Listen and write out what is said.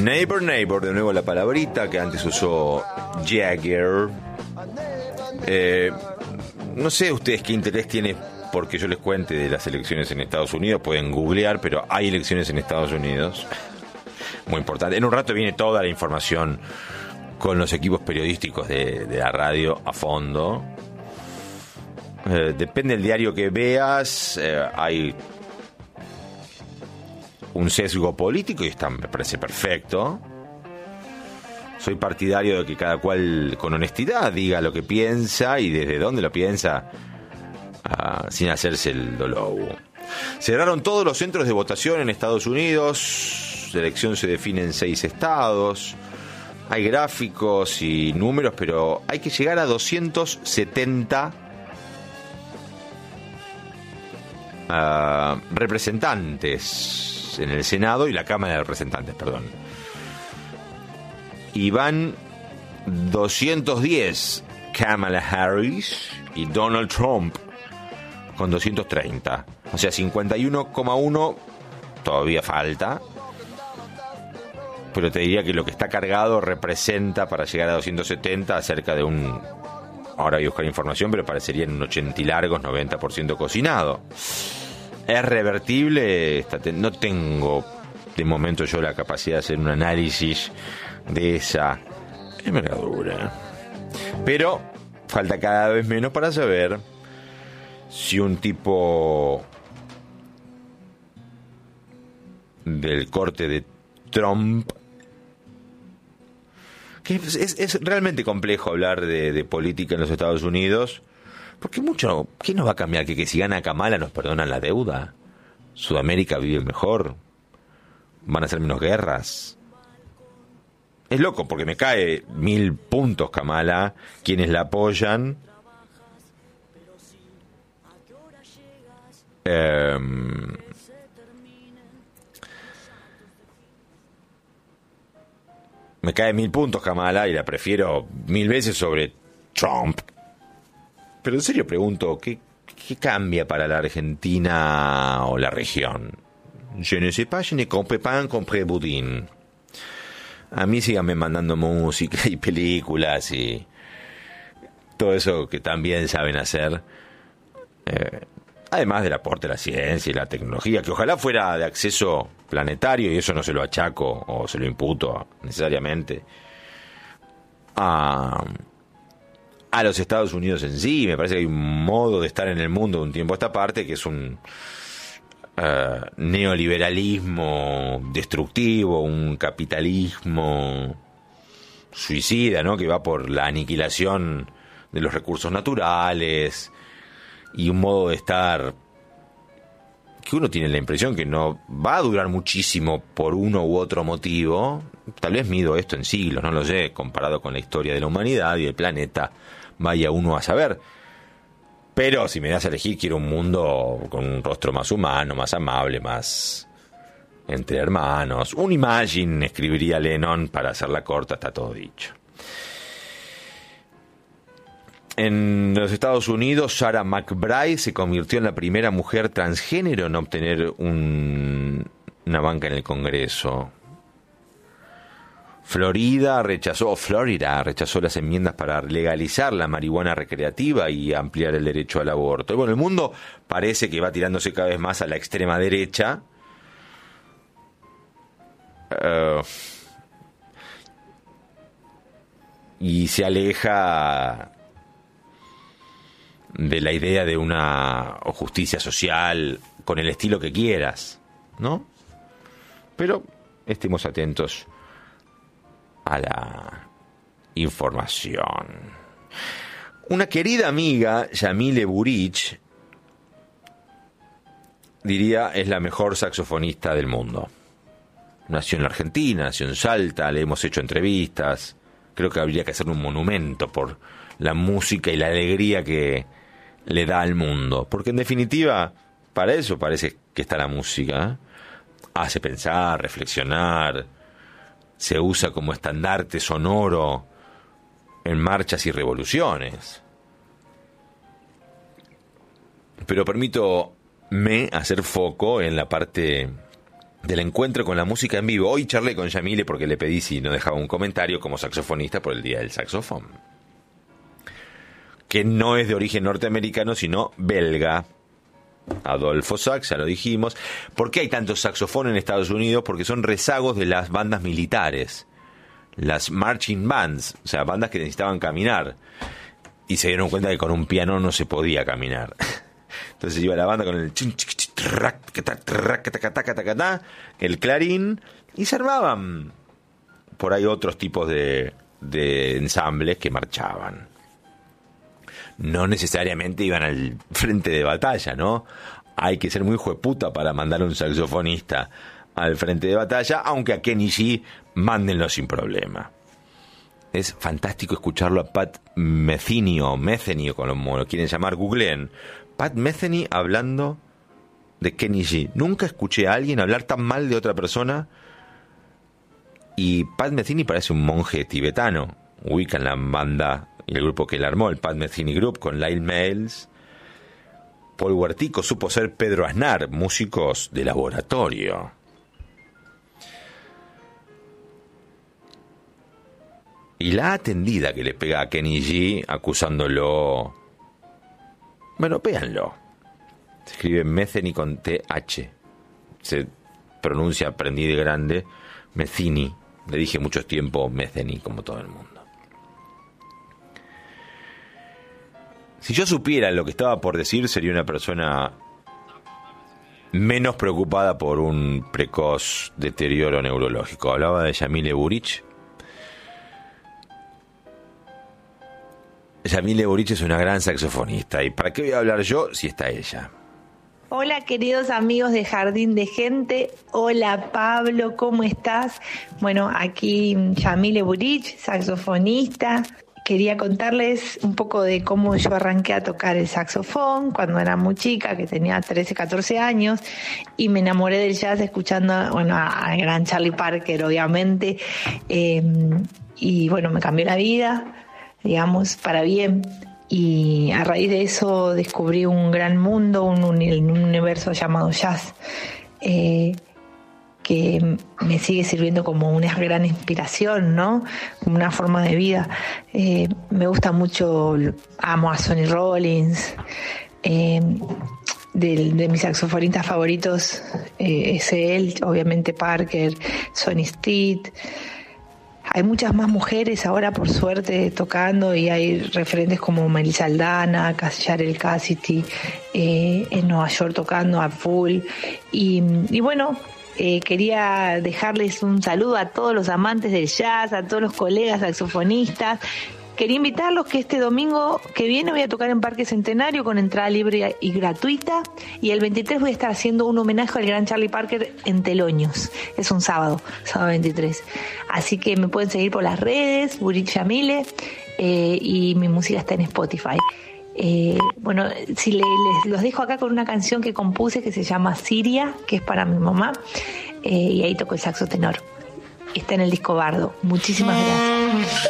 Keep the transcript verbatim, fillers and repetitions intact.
Neighbor, neighbor, de nuevo la palabrita que antes usó Jagger. Eh, no sé ustedes qué interés tiene porque yo les cuente de las elecciones en Estados Unidos. Pueden googlear, pero hay elecciones en Estados Unidos. Muy importante. En un rato viene toda la información con los equipos periodísticos de, de la radio a fondo. Eh, depende del diario que veas. Eh, hay un sesgo político y está, me parece perfecto. Soy partidario de que cada cual con honestidad diga lo que piensa y desde dónde lo piensa, uh, sin hacerse el dolor. Cerraron todos los centros de votación en Estados Unidos. La elección se define en seis estados. Hay gráficos y números, pero hay que llegar a doscientos setenta uh, representantes en el Senado y la Cámara de Representantes, perdón. Y van doscientos diez Kamala Harris y Donald Trump con doscientos treinta. O sea, cincuenta y uno coma uno todavía falta. Pero te diría que lo que está cargado representa para llegar a doscientos setenta cerca de un... Ahora voy a buscar información, pero parecería en un ochenta y largos, noventa por ciento cocinado. ¿Es revertible? No tengo de momento yo la capacidad de hacer un análisis de esa envergadura. Pero falta cada vez menos para saber si un tipo del corte de Trump, que es, es, es realmente complejo hablar de, de política en los Estados Unidos, porque mucho, ¿quién nos va a cambiar? Que, que si gana Kamala nos perdonan la deuda, Sudamérica vive mejor, van a ser menos guerras. Es loco porque me cae mil puntos Kamala, quienes la apoyan. Eh, me cae mil puntos Kamala y la prefiero mil veces sobre Trump. Pero en serio pregunto, ¿qué, qué cambia para la Argentina o la región? Je ne sais pas, je ne comprends pas, compré boudin. A mí síganme mandando música y películas y todo eso que también saben hacer. Eh, además del aporte de la ciencia y la tecnología, que ojalá fuera de acceso planetario, y eso no se lo achaco o se lo imputo necesariamente a, a los Estados Unidos en sí. Me parece que hay un modo de estar en el mundo de un tiempo a esta parte que es un Uh, neoliberalismo destructivo, un capitalismo suicida, ¿no? Que va por la aniquilación de los recursos naturales y un modo de estar que uno tiene la impresión que no va a durar muchísimo por uno u otro motivo. Tal vez mido esto en siglos, no lo sé, comparado con la historia de la humanidad y del planeta, vaya uno a saber. Pero si me das a elegir, quiero un mundo con un rostro más humano, más amable, más entre hermanos. Un Imagine, escribiría Lennon, para hacerla corta, está todo dicho. En los Estados Unidos, Sarah McBride se convirtió en la primera mujer transgénero en obtener un, una banca en el Congreso. Florida rechazó, Florida rechazó las enmiendas para legalizar la marihuana recreativa y ampliar el derecho al aborto. Y bueno, el mundo parece que va tirándose cada vez más a la extrema derecha. Uh, y se aleja de la idea de una justicia social con el estilo que quieras, ¿no? Pero estemos atentos a la información. Una querida amiga, Yamile Burich, diría es la mejor saxofonista del mundo. Nació en la Argentina, nació en Salta, le hemos hecho entrevistas. Creo que habría que hacer un monumento por la música y la alegría que le da al mundo. Porque en definitiva, para eso parece que está la música, ¿eh? Hace pensar, reflexionar. Se usa como estandarte sonoro en marchas y revoluciones. Pero permítome hacer foco en la parte del encuentro con la música en vivo. Hoy charlé con Yamile porque le pedí si no dejaba un comentario como saxofonista por el Día del Saxofón, que no es de origen norteamericano, sino belga. Adolfo Sax, ya lo dijimos. ¿Por qué hay tantos saxofones en Estados Unidos? Porque son rezagos de las bandas militares, las marching bands, o sea, bandas que necesitaban caminar, y se dieron cuenta que con un piano no se podía caminar. Entonces iba la banda con el el clarín y se armaban por ahí otros tipos de, de ensambles que marchaban. No necesariamente iban al frente de batalla, ¿no? Hay que ser muy jueputa para mandar un saxofonista al frente de batalla, aunque a Kenny G mándenlo sin problema. Es fantástico escucharlo a Pat Metheny o Metheny, o como lo quieren llamar, googleen. Pat Metheny hablando de Kenny G. Nunca escuché a alguien hablar tan mal de otra persona. Y Pat Metheny parece un monje tibetano. Ubican la banda y el grupo que él armó, el Pat Metheny Group, con Lyle Miles. Paul Huertico supo ser Pedro Aznar, músicos de laboratorio. Y la atendida que le pega a Kenny G acusándolo... Bueno, véanlo. Se escribe Metheny con T H. Se pronuncia, aprendí de grande, Metheny. Le dije mucho tiempo Metheny, como todo el mundo. Si yo supiera lo que estaba por decir, sería una persona menos preocupada por un precoz deterioro neurológico. Hablaba de Yamile Buric. Yamile Buric es una gran saxofonista. ¿Y para qué voy a hablar yo si está ella? Hola, queridos amigos de Jardín de Gente. Hola, Pablo, ¿cómo estás? Bueno, aquí Yamile Buric, saxofonista. Quería contarles un poco de cómo yo arranqué a tocar el saxofón cuando era muy chica, que tenía trece, catorce años, y me enamoré del jazz escuchando, bueno, al gran Charlie Parker, obviamente, eh, y bueno, me cambió la vida, digamos, para bien, y a raíz de eso descubrí un gran mundo, un, un universo llamado jazz, eh, que me sigue sirviendo como una gran inspiración, ¿no? Como una forma de vida. Eh, me gusta mucho, amo a Sonny Rollins, eh, de, de mis saxofonistas favoritos eh, es él, obviamente Parker, Sonny Stitt. Hay muchas más mujeres ahora, por suerte, tocando, y hay referentes como Melissa Aldana, Yarel Cassidy, eh, en Nueva York tocando a full. Y, y bueno, Eh, quería dejarles un saludo a todos los amantes del jazz, a todos los colegas saxofonistas. Quería invitarlos que este domingo que viene voy a tocar en Parque Centenario con entrada libre y gratuita, y el veintitrés voy a estar haciendo un homenaje al gran Charlie Parker en Teloños. Es un sábado, sábado veintitrés. Así que me pueden seguir por las redes, Buric Yamile, eh, y mi música está en Spotify. Eh, bueno, si le, les los dejo acá con una canción que compuse que se llama Siria, que es para mi mamá, eh, y ahí toco el saxo tenor. Está en el disco Bardo. Muchísimas gracias.